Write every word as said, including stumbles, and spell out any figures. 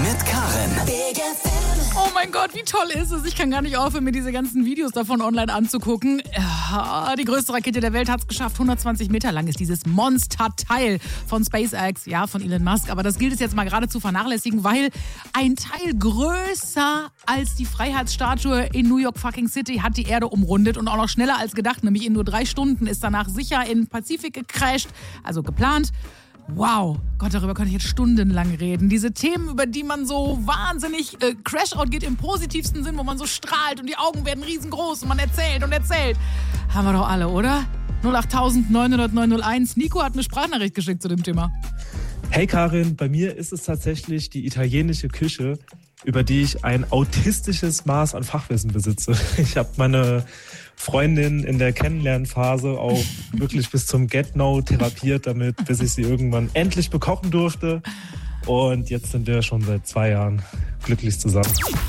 mit Karin. Oh mein Gott, wie toll ist es. Ich kann gar nicht aufhören, mir diese ganzen Videos davon online anzugucken. Ja, die größte Rakete der Welt hat es geschafft. hundertzwanzig Meter lang ist dieses Monsterteil von SpaceX, ja, von Elon Musk. Aber das gilt es jetzt mal gerade zu vernachlässigen, weil ein Teil größer als die Freiheitsstatue in New York fucking City hat die Erde umrundet und auch noch schneller als gedacht. Nämlich in nur drei Stunden ist danach sicher in den Pazifik gecrasht, also geplant. Wow, Gott, darüber könnte ich jetzt stundenlang reden. Diese Themen, über die man so wahnsinnig äh, Crashout geht im positivsten Sinn, wo man so strahlt und die Augen werden riesengroß und man erzählt und erzählt. Haben wir doch alle, oder? null acht neun null null neun null eins. Nico hat eine Sprachnachricht geschickt zu dem Thema. Hey Karin, bei mir ist es tatsächlich die italienische Küche, über die ich ein autistisches Maß an Fachwissen besitze. Ich habe meine Freundin in der Kennenlernphase auch wirklich bis zum Get-No therapiert damit, bis ich sie irgendwann endlich bekochen durfte. Und jetzt sind wir schon seit zwei Jahren glücklich zusammen.